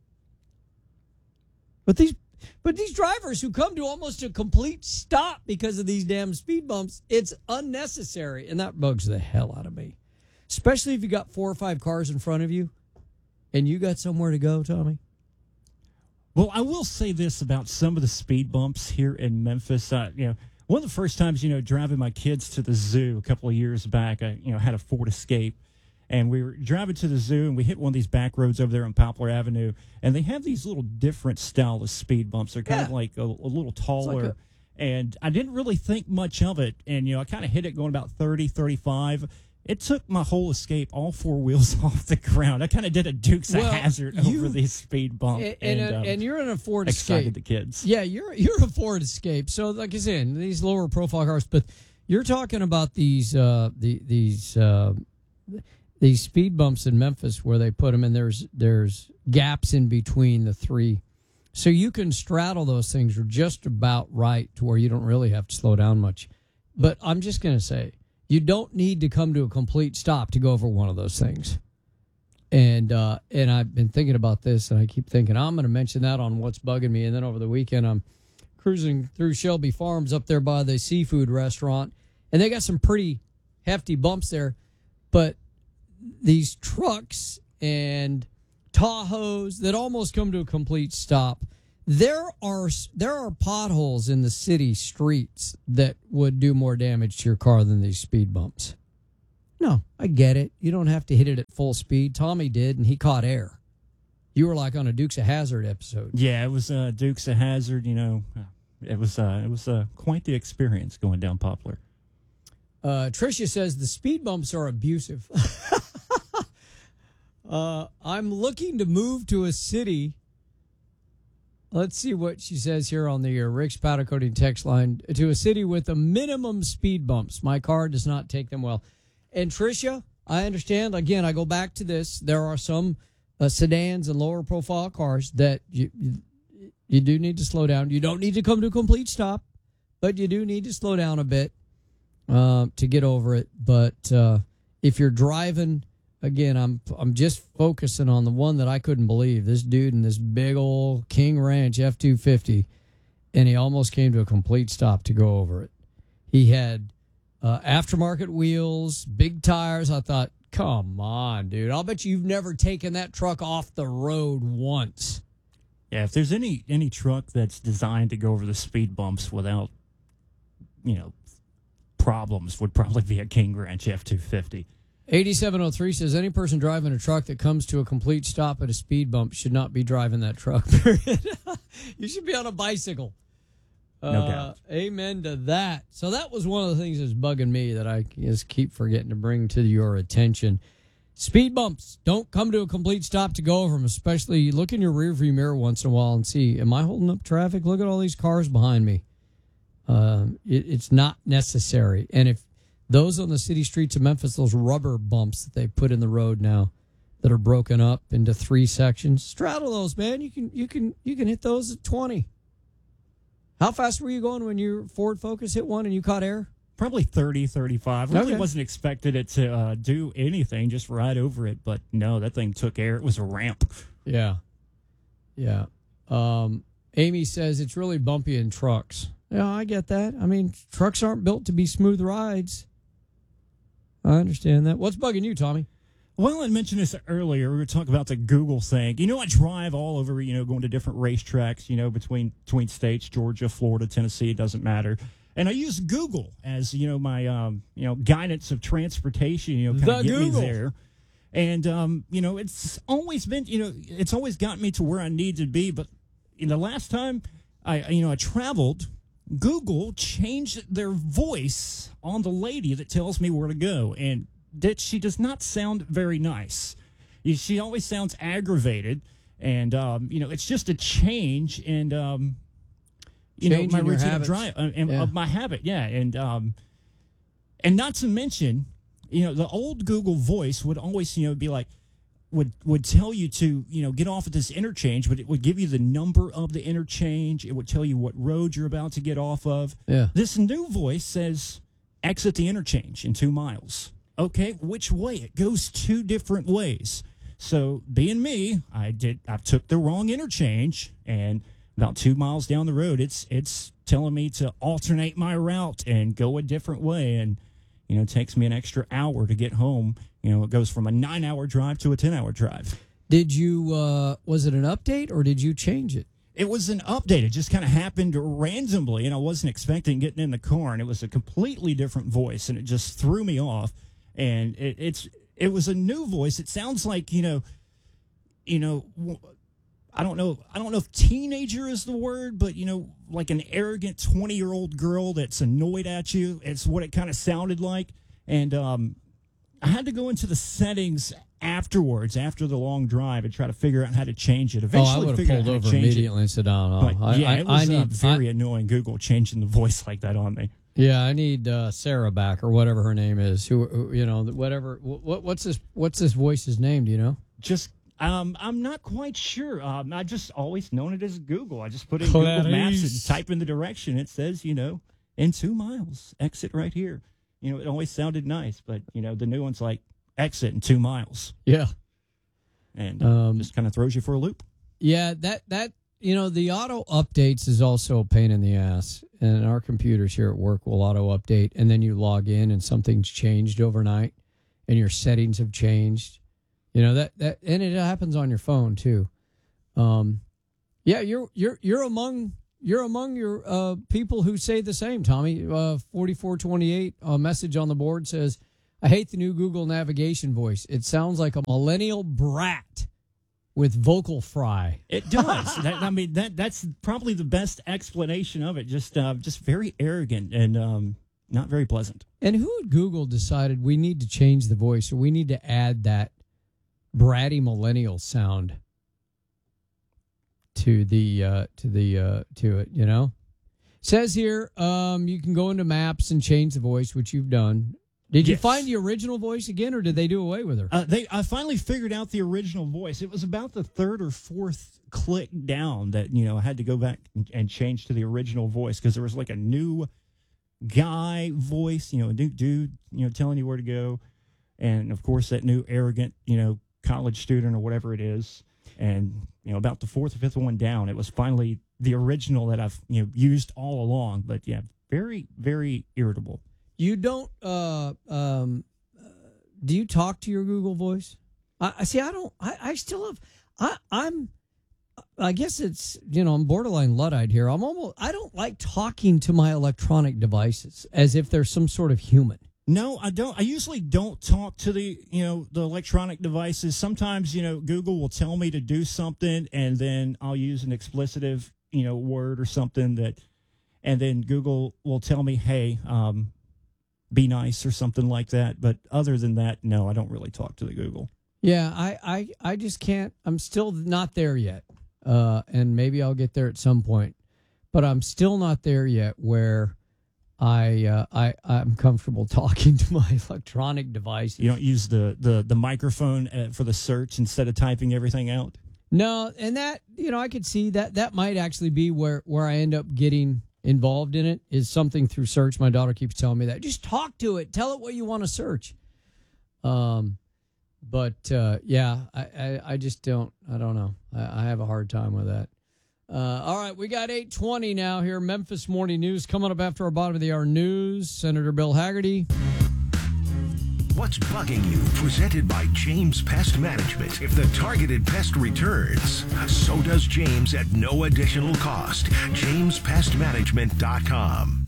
But these but these drivers who come to almost a complete stop because of these damn speed bumps, it's unnecessary. And that bugs the hell out of me. Especially if you got four or five cars in front of you and you got somewhere to go, Tommy. Well, I will say this about some of the speed bumps here in Memphis. Uh, you know, one of the first times, you know, driving my kids to the zoo a couple of years back, I, you know, had a Ford Escape. And we were driving to the zoo, and we hit one of these back roads over there on Poplar Avenue. And they have these little different style of speed bumps. They're kind yeah. of like a, a little taller. Like a, And I didn't really think much of it. And, you know, I kind of hit it going about thirty, thirty-five. It took my whole escape, all four wheels off the ground. I kind of did a Dukes Well, of Hazzard you- over these speed bump. And, and, and, um, and you're in a Ford excited Escape. the kids. Yeah, you're you're a Ford Escape. So, like I said, these lower profile cars, but you're talking about these uh, the, these uh, these speed bumps in Memphis where they put them, and there's there's gaps in between the three, so you can straddle those things just about right to where you don't really have to slow down much. But I'm just going to say, you don't need to come to a complete stop to go over one of those things. And uh, and I've been thinking about this, and I keep thinking I'm going to mention that on What's Bugging Me. And then over the weekend, I'm cruising through Shelby Farms up there by the seafood restaurant, and they got some pretty hefty bumps there. But these trucks and Tahoes that almost come to a complete stop, there are there are potholes in the city streets that would do more damage to your car than these speed bumps. No, I get it. You don't have to hit it at full speed. Tommy did, and he caught air. You were like on a Dukes of Hazzard episode. Yeah, it was uh, Dukes of Hazzard. You know, it was uh, it was uh, quite the experience going down Poplar. Uh, Tricia says the speed bumps are abusive. uh, I'm looking to move to a city. Let's see what she says here on the uh, Rick's Powder Coating text line. To a city with a minimum speed bumps. My car does not take them well. And Tricia, I understand. Again, I go back to this. There are some uh, sedans and lower profile cars that you, you you do need to slow down. You don't need to come to a complete stop, but you do need to slow down a bit uh, to get over it. But uh, if you're driving, again, I'm I'm just focusing on the one that I couldn't believe. This dude in this big old King Ranch F two fifty, and he almost came to a complete stop to go over it. He had uh, aftermarket wheels, big tires. I thought, come on, dude. I'll bet you've never taken that truck off the road once. Yeah, if there's any any truck that's designed to go over the speed bumps without, you know, problems, would probably be a King Ranch F two fifty. eighty-seven oh three says any person driving a truck that comes to a complete stop at a speed bump should not be driving that truck. Period. You should be on a bicycle. No uh, doubt. Amen to that. So that was one of the things that's bugging me that I just keep forgetting to bring to your attention. Speed bumps. Don't come to a complete stop to go over them, especially look in your rearview mirror once in a while and see, am I holding up traffic? Look at all these cars behind me. Um, it, it's not necessary. And if those on the city streets of Memphis, those rubber bumps that they put in the road now that are broken up into three sections, straddle those, man. You can you can you can hit those at twenty. How fast were you going when your Ford Focus hit one and you caught air? Probably thirty, thirty-five. Really Okay. wasn't expected it to uh, do anything, just ride over it. But no, that thing took air. It was a ramp. Yeah. Yeah. Um, Amy says it's really bumpy in trucks. Yeah, I get that. I mean, trucks aren't built to be smooth rides. I understand that. What's bugging you, Tommy? Well, I mentioned this earlier. We were talking about the Google thing. You know, I drive all over, you know, going to different racetracks, you know, between between states, Georgia, Florida, Tennessee, it doesn't matter. And I use Google as, you know, my, um, you know, guidance of transportation, you know, kind The of get Google. me there. And, um, you know, it's always been, you know, it's always gotten me to where I need to be. But in the last time I, you know, I traveled, Google changed their voice on the lady that tells me where to go. And that she does not sound very nice. You- She always sounds aggravated. And, um, you know, it's just a change in, um, you Change know, my in your routine of habits. drive, uh, and- Yeah. of my habit. Yeah. And, um, and not to mention, you know, the old Google voice would always, you know, be like, would would tell you to, you know, get off at this interchange, but it would give you the number of the interchange. It would tell you what road you're about to get off of. Yeah. This new voice says, exit the interchange in two miles. Okay, which way? It goes two different ways. So being me, I did I took the wrong interchange, and about two miles down the road, it's it's telling me to alternate my route and go a different way. And, you know, it takes me an extra hour to get home. You know, it goes from a nine hour drive to a ten hour drive. Did you, uh, was it an update or did you change it? It was an update. It just kind of happened randomly, and I wasn't expecting getting in the car, and it was a completely different voice, and it just threw me off. And it, it's it was a new voice. It sounds like, you know, you know, w- I don't know. I don't know if teenager is the word, but, you know, like an arrogant twenty-year-old girl that's annoyed at you. It's what it kind of sounded like. And um, I had to go into the settings afterwards, after the long drive, and try to figure out how to change it. Eventually, oh, I would have figured pulled out how to over change immediately it. and said, "Oh, But, I, yeah, I, it was I need uh, very I, annoying. Google changing the voice like that on me. Yeah, I need uh, Sarah back or whatever her name is. Who, who you know, whatever. What, what's this? What's this voice's name? Do you know? Just. Um, I'm not quite sure. Um, I just always known it as Google. I just put in Clarice. Google Maps and type in the direction. It says, you know, in two miles, exit right here. You know, it always sounded nice, but, you know, the new one's like exit in two miles. Yeah. And uh, um, just kind of throws you for a loop. Yeah, that, that, you know, the auto updates is also a pain in the ass. And our computers here at work will auto update, and then you log in and something's changed overnight and your settings have changed. You know, that, that, and it happens on your phone too. Um, yeah, you're, you're, you're among, you're among your, uh, people who say the same, Tommy. uh, forty-four twenty-eight, a message on the board says, I hate the new Google navigation voice. It sounds like a millennial brat with vocal fry. It does. that, I mean, that, that's probably the best explanation of it. Just, uh, just very arrogant and, um, not very pleasant. And who at Google decided we need to change the voice, or we need to add that bratty millennial sound to the uh to the uh to it, you know? Says here, um you can go into Maps and change the voice, which you've done. Did you Yes. find the original voice again, or did they do away with her? Uh, they, I finally figured out the original voice. It was about the third or fourth click down that, you know, I had to go back and, and change to the original voice, because there was like a new guy voice, you know, a new dude, you know, telling you where to go. And of course, that new arrogant, you know, college student or whatever it is. And, you know, about the fourth or fifth one down, it was finally the original that I've, you know, used all along. But yeah, very, very irritable. You don't uh um uh, do you talk to your Google Voice? I, I see I don't I, I still have I I'm I guess it's, you know, I'm borderline Luddite here. I'm almost I don't like talking to my electronic devices as if they're some sort of human. No, I don't. I usually don't talk to the, you know, the electronic devices. Sometimes, you know, Google will tell me to do something, and then I'll use an explicitive, you know, word or something that, and then Google will tell me, hey, um, be nice or something like that. But other than that, no, I don't really talk to the Google. Yeah, I, I, I just can't. I'm still not there yet. Uh, and maybe I'll get there at some point. But I'm still not there yet where I, uh, I, I'm comfortable talking to my electronic devices. You don't use the, the, the microphone uh, for the search instead of typing everything out? No, and that, you know, I could see that that might actually be where, where I end up getting involved in it, is something through search. My daughter keeps telling me that. Just talk to it. Tell it what you want to search. Um, But, uh, yeah, I, I, I just don't, I don't know. I, I have a hard time with that. Uh, all right, we got eight twenty now here. Memphis Morning News coming up after our bottom of the hour news. Senator Bill Haggerty. What's bugging you? Presented by James Pest Management. If the targeted pest returns, so does James at no additional cost. james pest management dot com.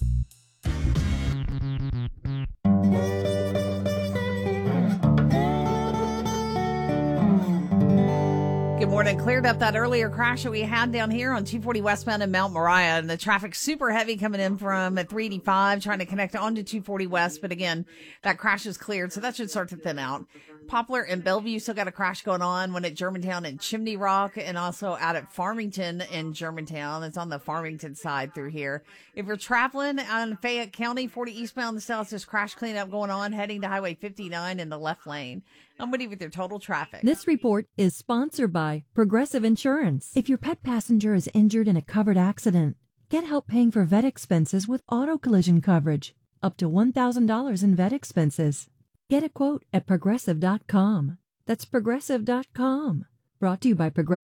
Good morning. Cleared up that earlier crash that we had down here on two forty westbound in Mount Moriah, and the traffic super heavy coming in from at three eighty-five, trying to connect onto two forty west. But again, that crash is cleared, so that should start to thin out. Poplar and Bellevue still got a crash going on. One at Germantown and Chimney Rock, and also out at Farmington and Germantown. It's on the Farmington side through here. If you're traveling on Fayette County, forty eastbound, still has this crash cleanup going on, heading to Highway fifty-nine in the left lane. I'm Woody with your total traffic. This report is sponsored by Progressive Insurance. If your pet passenger is injured in a covered accident, get help paying for vet expenses with auto collision coverage, up to one thousand dollars in vet expenses. Get a quote at progressive dot com. That's progressive dot com. Brought to you by Progressive.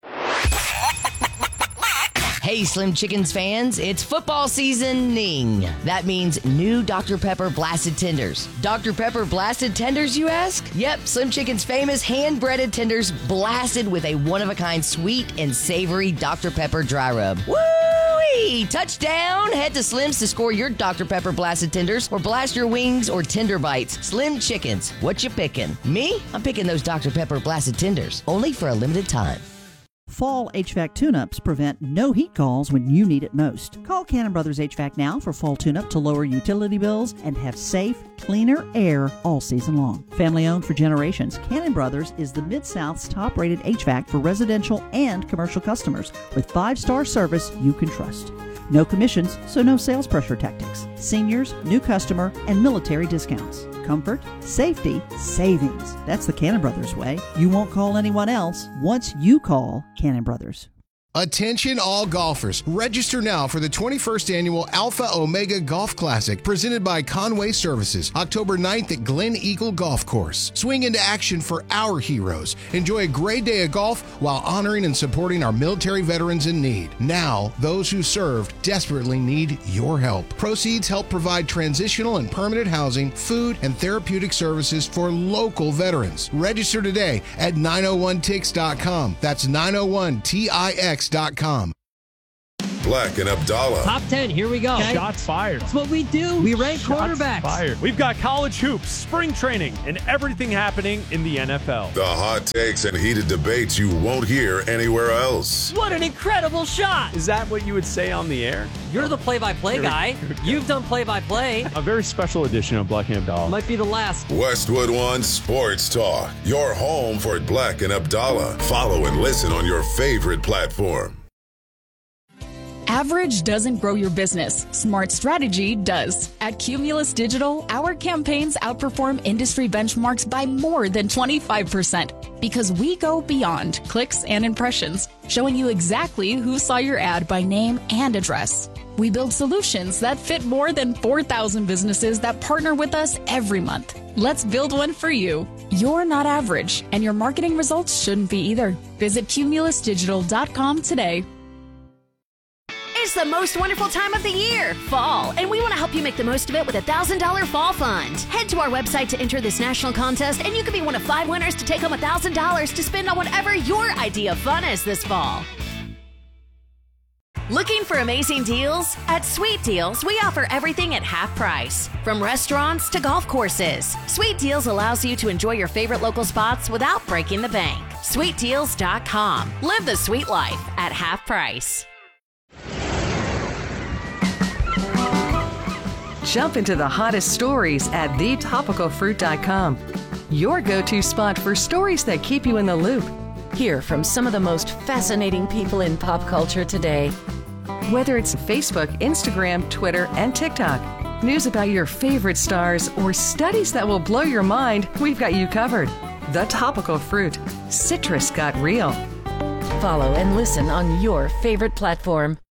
Hey, Slim Chickens fans, it's football seasoning. That means new Doctor Pepper Blasted Tenders. Doctor Pepper Blasted Tenders, you ask? Yep, Slim Chicken's famous hand-breaded tenders blasted with a one-of-a-kind sweet and savory Doctor Pepper dry rub. Woo-wee! Touchdown! Head to Slim's to score your Doctor Pepper Blasted Tenders or blast your wings or tender bites. Slim Chickens, what you picking? Me? I'm picking those Doctor Pepper Blasted Tenders, only for a limited time. Fall H V A C tune-ups prevent no heat calls when you need it most. Call Cannon Brothers H V A C now for fall tune-up to lower utility bills and have safe, cleaner air all season long. Family owned for generations, Cannon Brothers is the Mid-South's top-rated H V A C for residential and commercial customers with five-star service you can trust. No commissions, so no sales pressure tactics. Seniors, new customer, and military discounts. Comfort, safety, savings. That's the Cannon Brothers way. You won't call anyone else once you call Cannon Brothers. Attention all golfers. Register now for the twenty-first Annual Alpha Omega Golf Classic presented by Conway Services, October ninth at Glen Eagle Golf Course. Swing into action for our heroes. Enjoy a great day of golf while honoring and supporting our military veterans in need. Now, those who served desperately need your help. Proceeds help provide transitional and permanent housing, food, and therapeutic services for local veterans. Register today at nine oh one tix dot com. That's nine oh one tix dot com. Black and Abdallah. Top ten, here we go. Okay. Shots fired. That's what we do. We rank Shots quarterbacks. Fired. We've got college hoops, spring training, and everything happening in the N F L. The hot takes and heated debates you won't hear anywhere else. What an incredible shot. Is that what you would say on the air? You're the play-by-play Here guy. You've done play-by-play. A very special edition of Black and Abdallah. Might be the last. Westwood One Sports Talk. Your home for Black and Abdallah. Follow and listen on your favorite platform. Average doesn't grow your business. Smart strategy does. At Cumulus Digital, our campaigns outperform industry benchmarks by more than twenty-five percent because we go beyond clicks and impressions, showing you exactly who saw your ad by name and address. We build solutions that fit more than four thousand businesses that partner with us every month. Let's build one for you. You're not average, and your marketing results shouldn't be either. Visit cumulus digital dot com today. It's the most wonderful time of the year, fall, and we want to help you make the most of it with a one thousand dollars Fall Fund. Head to our website to enter this national contest, and you could be one of five winners to take home one thousand dollars to spend on whatever your idea of fun is this fall. Looking for amazing deals? At Sweet Deals, we offer everything at half price. From restaurants to golf courses, Sweet Deals allows you to enjoy your favorite local spots without breaking the bank. sweet deals dot com. Live the sweet life at half price. Jump into the hottest stories at the topical fruit dot com. Your go-to spot for stories that keep you in the loop. Hear from some of the most fascinating people in pop culture today. Whether it's Facebook, Instagram, Twitter, and TikTok, news about your favorite stars, or studies that will blow your mind, we've got you covered. The Topical Fruit. Citrus got real. Follow and listen on your favorite platform.